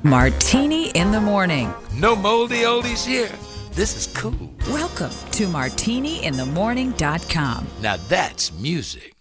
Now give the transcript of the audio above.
Martini in the Morning. No moldy oldies here. This is cool. Welcome to martiniinthemorning.com. Now that's music.